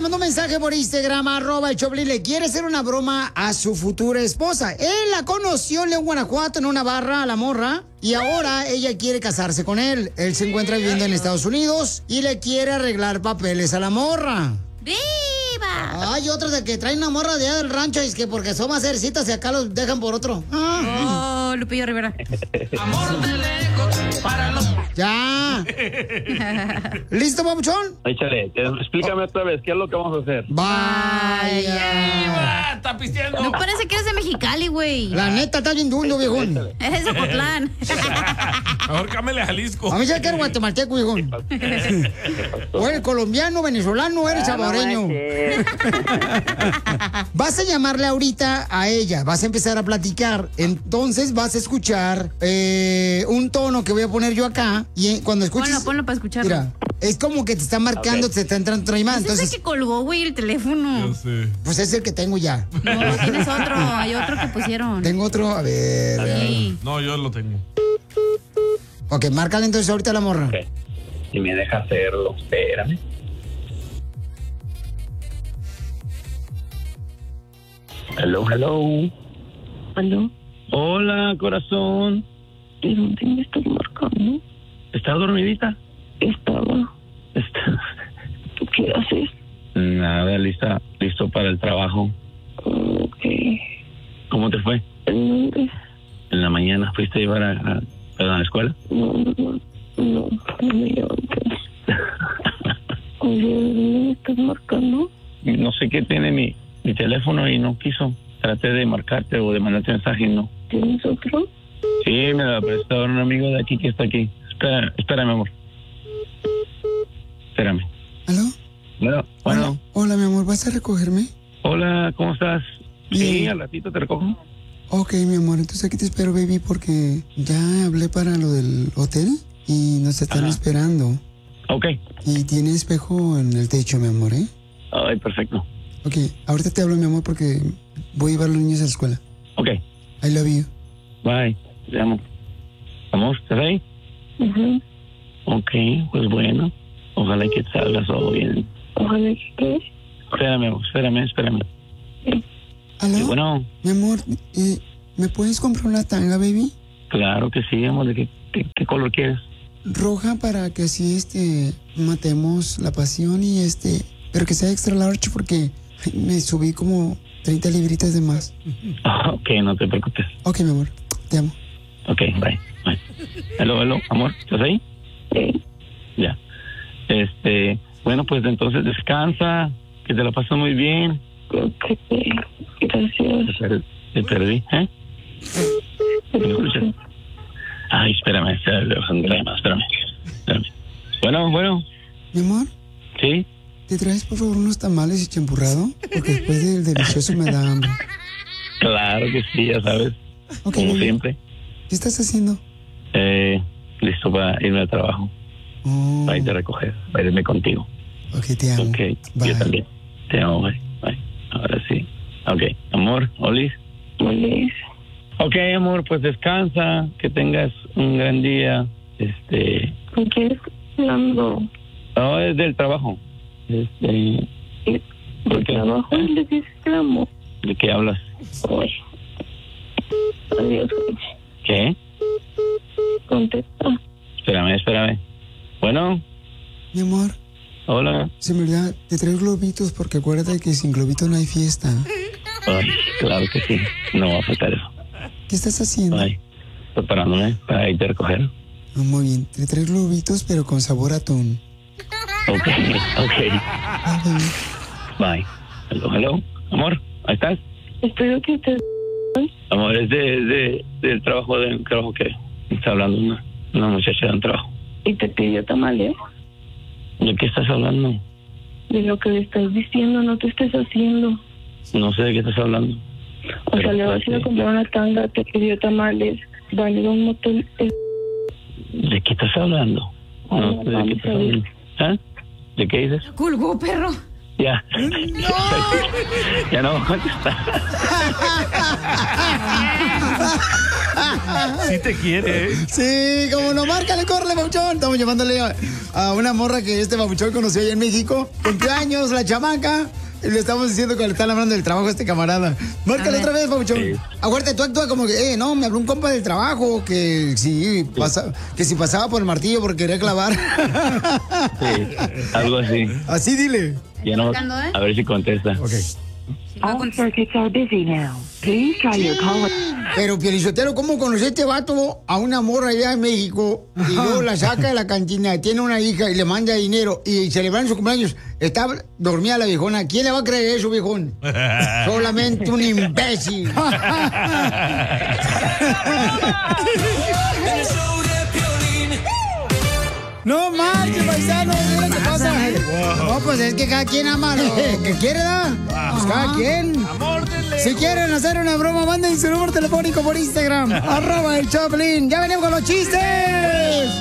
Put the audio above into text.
mandó un mensaje por Instagram, @el Choplin, le quiere hacer una broma a su futura esposa. Él la conoció en León, Guanajuato, en una barra, a la morra, y ahora ella quiere casarse con él. Él se encuentra viviendo en Estados Unidos y le quiere arreglar papeles a la morra. ¡Viva! Hay otros de que traen una morra de allá del rancho y es que porque son más cercitas y acá los dejan por otro. Oh, Lupillo Rivera. Amor de lejos para los... ¡Ya! ¿Listo, papuchón? Échale, explícame otra vez, ¿qué es lo que vamos a hacer? ¡Vaya! ¡Está pisteando! No parece que eres de Mexicali, güey. La neta, está bien duro, viejón. Eres de Ocotlán. Mejor cámele a Jalisco. A mí ya quiero guatemalteco, viejón. O eres colombiano, venezolano, eres saboreño. Vas a llamarle ahorita a ella, vas a empezar a platicar. Entonces vas a escuchar un tono que voy a poner yo acá. Y cuando escuches... Ponlo para escucharlo. Mira, es como que te está marcando, te está entrando otra llamada. Entonces... Entonces, que colgó, güey, el teléfono. Yo sé. pues es el que tengo ya. No, tienes otro. Hay otro que pusieron. Tengo otro, a ver. Sí. No, yo lo tengo. Ok, márcale entonces ahorita a la morra. Ok. Si me deja hacerlo, espérame. Hello, hello. ¿Aló? Hola, corazón. ¿De dónde me estás marcando? ¿Estás dormidita? Estaba. ¿Tú qué haces? Nada, listo para el trabajo. Ok. ¿Cómo te fue? ¿En dónde? En la mañana fuiste a llevar a la escuela. No me levanté. Oye, ¿de dónde me estás marcando? No sé qué tiene mi teléfono y no quiso. Traté de marcarte o de mandarte mensaje y no. ¿Tienes otro? Sí, me lo prestó un amigo de aquí que está aquí. Espérame, amor. Espérame. ¿Aló? Bueno. Hola, mi amor, ¿vas a recogerme? Hola, ¿cómo estás? Bien. Sí, al ratito te recojo. Ok, mi amor, entonces aquí te espero, baby, porque ya hablé para lo del hotel y nos están esperando. Ok. Y tiene espejo en el techo, mi amor, ¿eh? Ay, perfecto. Ok, ahorita te hablo, mi amor, porque voy a llevar a los niños a la escuela. Ok. I love you. Bye. Te amo. Amor, ¿estás ahí? Uh-huh. Ok, pues bueno. Ojalá que salga todo bien. Ojalá que... Espérame, amor, espérame. ¿Aló? Sí, bueno. Mi amor, ¿me puedes comprar una tanga, baby? Claro que sí, amor. ¿De qué color quieres? Roja para que así, matemos la pasión y pero que sea extra large porque me subí como 30 libritas de más. Ok, no te preocupes. Ok, mi amor, te amo. Ok, bye. Hello, amor, ¿estás ahí? Sí. Ya. Bueno, pues entonces descansa, que te la pasas muy bien. Ok, gracias. Te perdí, ¿eh? ¿Me escuchas? Ay, espérame. Bueno. Mi amor, ¿Sí? ¿te traes por favor unos tamales y champurrado? Porque después del delicioso me da hambre. Claro que sí, ya sabes. Ok, como baby. siempre. ¿Qué estás haciendo? Listo para irme al trabajo. Oh, Para irte a recoger, para irme contigo. ok, te amo. Ok, Bye. yo también. Te amo, bye. Ahora sí. Ok, amor, Olis. Olis. Ok, amor, pues descansa, que tengas un gran día. ¿Con quién estás hablando? No, es del trabajo. ¿De ¿Por qué? trabajo? ¿Le dices que amo? ¿De qué hablas? Ay. Adiós. ¿Qué? Contesta. Espérame. Bueno, Mi amor, hola. se me olvida, te traigo globitos porque acuérdate que sin globito no hay fiesta. Ay, claro que sí, no va a faltar eso. ¿Qué estás haciendo? Ay, preparándome para irte a recoger. Ah, muy bien, te traigo globitos pero con sabor a atún. Ok. Ah, baby. Bye. Hello. Amor, ¿ahí estás? Espero que estés... Amor, es del trabajo que está hablando una muchacha de un trabajo. Y te pidió tamales. ¿De qué estás hablando? De lo que le estás diciendo, no te estés haciendo. No sé de qué estás hablando. O sea, le vas a ir a comprar una tanga, te pidió tamales, va a ir a un motel. ¿De qué estás hablando? No sé de qué estás hablando. ¿Ah? ¿De qué dices? Colgó, perro. Ya. Ya no voy a contestar. Sí te quiere, ¿eh? Sí, como no, márcale, córrele, papuchón. Estamos llamándole a una morra que este papuchón conoció allá en México. Cumpleaños, la chamaca. Y le estamos diciendo que le están hablando del trabajo a este camarada. Márcale otra vez, papuchón. Sí. Acuérdate, tú actúas como que, no, me habló un compa del trabajo que si pasaba por el martillo porque quería clavar. Sí, algo así. Así dile. Ya no, Marcando, ¿eh? a ver si contesta. Ok. All circuits are busy now. Please try your call. Pero, Pielichotero, ¿cómo conoció este vato a una morra allá en México? Y luego la saca de la cantina, tiene una hija y le manda dinero y celebran su cumpleaños. Está dormida la viejona. ¿Quién le va a creer eso, viejón? Solamente un imbécil. No marches, paisano, mira qué pasa. No, pues es que cada quien ama lo que quiere, ¿da? Pues cada quien. Amor de lejos. Si quieren hacer una broma, manden su número telefónico por Instagram. @el Choplin. Ya venimos con los chistes.